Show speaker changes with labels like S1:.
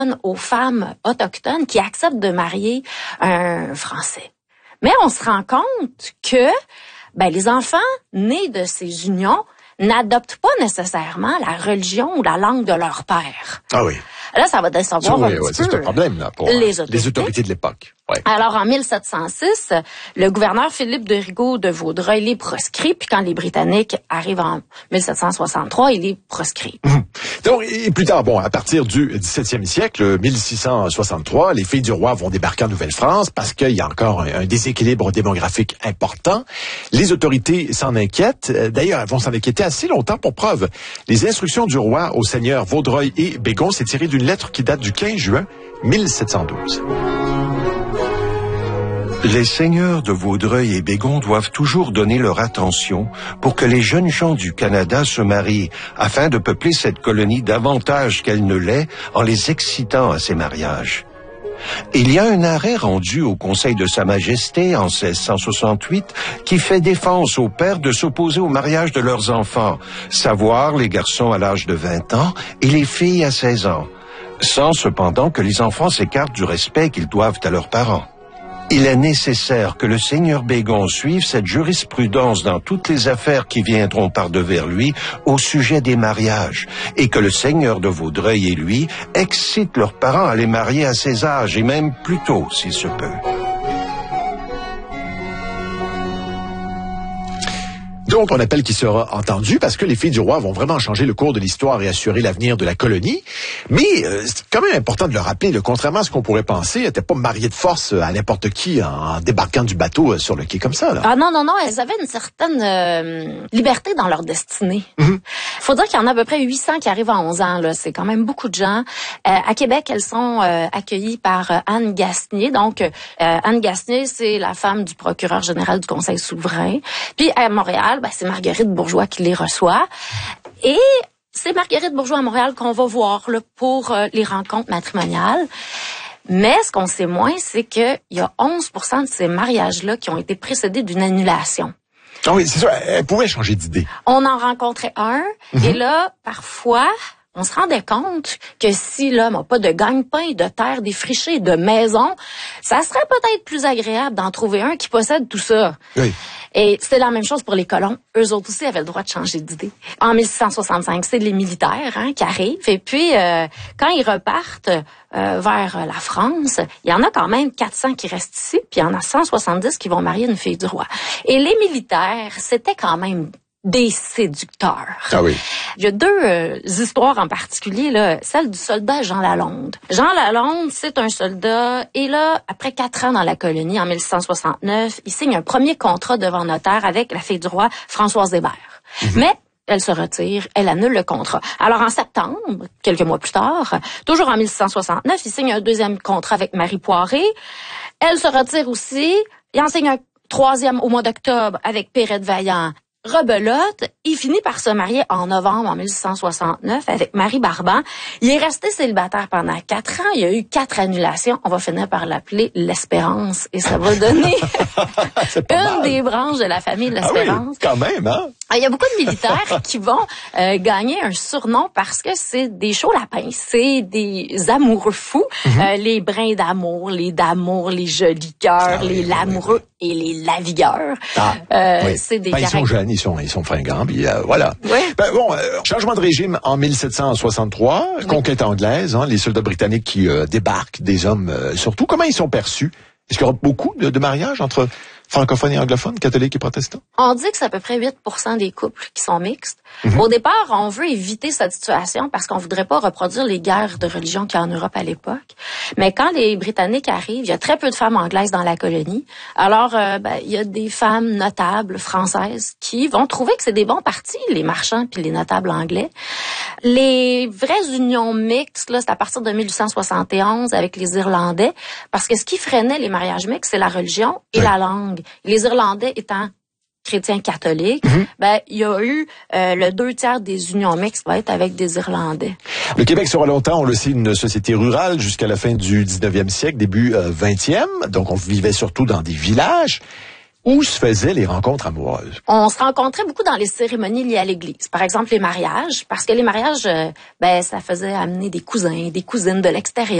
S1: aux femmes autochtones qui acceptent de marier un Français. Mais on se rend compte que les enfants nés de ces unions n'adoptent pas nécessairement la religion ou la langue de leur père.
S2: Ah oui.
S1: Là, ça va décevoir un petit peu
S2: c'est un problème là, pour les autorités de l'époque. Ouais.
S1: Alors, en 1706, le gouverneur Philippe de Rigaud de Vaudreuil les proscrit, puis quand les Britanniques arrivent en 1763, il les proscrit.
S2: Donc, et plus tard, à partir du 17e siècle, 1663, les filles du roi vont débarquer en Nouvelle-France parce qu'il y a encore un déséquilibre démographique important. Les autorités s'en inquiètent. D'ailleurs, elles vont s'en inquiéter assez longtemps pour preuve. Les instructions du roi aux seigneurs Vaudreuil et Bégon, c'est tiré d'une lettre qui date du 15 juin 1712.
S3: Les seigneurs de Vaudreuil et Bégon doivent toujours donner leur attention pour que les jeunes gens du Canada se marient, afin de peupler cette colonie davantage qu'elle ne l'est en les excitant à ces mariages. Il y a un arrêt rendu au Conseil de Sa Majesté en 1668 qui fait défense aux pères de s'opposer au mariage de leurs enfants, savoir les garçons à l'âge de 20 ans et les filles à 16 ans, sans cependant que les enfants s'écartent du respect qu'ils doivent à leurs parents. Il est nécessaire que le seigneur Bégon suive cette jurisprudence dans toutes les affaires qui viendront par-devers lui au sujet des mariages, et que le seigneur de Vaudreuil et lui excitent leurs parents à les marier à ces âges, et même plus tôt, s'il se peut.
S2: Donc, on appelle qui sera entendu parce que les filles du roi vont vraiment changer le cours de l'histoire et assurer l'avenir de la colonie. Mais c'est quand même important de le rappeler, contrairement à ce qu'on pourrait penser, elles n'étaient pas mariées de force à n'importe qui en débarquant du bateau sur le quai comme ça. Là.
S1: Ah non, elles avaient une certaine liberté dans leur destinée. Faut dire qu'il y en a à peu près 800 qui arrivent à 11 ans. Là. C'est quand même beaucoup de gens. À Québec, elles sont accueillies par Anne Gasnier. Donc, Anne Gasnier, c'est la femme du procureur général du Conseil souverain. Puis à Montréal, c'est Marguerite Bourgeois qui les reçoit. Et c'est Marguerite Bourgeois à Montréal qu'on va voir là, pour les rencontres matrimoniales. Mais ce qu'on sait moins, c'est qu'il y a 11% de ces mariages-là qui ont été précédés d'une annulation.
S2: Ah oui, c'est ça. Elle pouvait changer d'idée.
S1: On en rencontrait un, et là, parfois, on se rendait compte que si l'homme n'a pas de gagne-pain, de terre défrichée, de maison, ça serait peut-être plus agréable d'en trouver un qui possède tout ça. Oui. Et c'était la même chose pour les colons. Eux autres aussi avaient le droit de changer d'idée. En 1665, c'est les militaires qui arrivent. Et puis, quand ils repartent vers la France, il y en a quand même 400 qui restent ici, puis il y en a 170 qui vont marier une fille du roi. Et les militaires, c'était quand même des séducteurs.
S2: Ah oui.
S1: Il y a deux histoires en particulier, là, celle du soldat Jean Lalonde. Jean Lalonde, c'est un soldat, et là, après 4 ans dans la colonie, en 1669, il signe un premier contrat devant notaire avec la fille du roi, Françoise Hébert. Mais elle se retire, elle annule le contrat. Alors en septembre, quelques mois plus tard, toujours en 1669, il signe un deuxième contrat avec Marie Poiré. Elle se retire aussi, il en signe un troisième au mois d'octobre avec Perrette Vaillant. Rebelote, il finit par se marier en novembre en 1669 avec Marie Barban. Il est resté célibataire pendant 4 ans. Il y a eu 4 annulations. On va finir par l'appeler l'Espérance. Et ça va donner une des branches de la famille de l'Espérance.
S2: Ah oui, quand même, hein?
S1: Il y a beaucoup de militaires qui vont gagner un surnom parce que c'est des chauds lapins. C'est des amoureux fous. Les brins d'amour, les d'amour, les jolis cœurs, les lamoureux et les lavigueurs. C'est des
S2: ils sont jeunes, ils sont fringants, puis voilà. Oui. Changement de régime en 1763, conquête anglaise, les soldats britanniques qui débarquent, des hommes surtout. Comment ils sont perçus? Est-ce qu'il y aura beaucoup de mariages entre francophones et anglophones, catholiques et protestants?
S1: On dit que c'est à peu près 8% des couples qui sont mixtes. Au départ, on veut éviter cette situation parce qu'on voudrait pas reproduire les guerres de religion qu'il y a en Europe à l'époque. Mais quand les Britanniques arrivent, il y a très peu de femmes anglaises dans la colonie. Alors, il y a des femmes notables françaises qui vont trouver que c'est des bons partis, les marchands puis les notables anglais. Les vraies unions mixtes, là, c'est à partir de 1871 avec les Irlandais, parce que ce qui freinait les mariages mixtes, c'est la religion et la langue. Les Irlandais étant chrétiens catholiques, il y a eu le 2/3 des unions mixtes va être avec des Irlandais.
S2: Le Québec sera longtemps, on le sait, une société rurale jusqu'à la fin du 19e siècle, début 20e. Donc, on vivait surtout dans des villages. Où se faisaient les rencontres amoureuses?
S1: On se rencontrait beaucoup dans les cérémonies liées à l'Église. Par exemple, les mariages, parce que les mariages, ça faisait amener des cousins, des cousines de l'extérieur.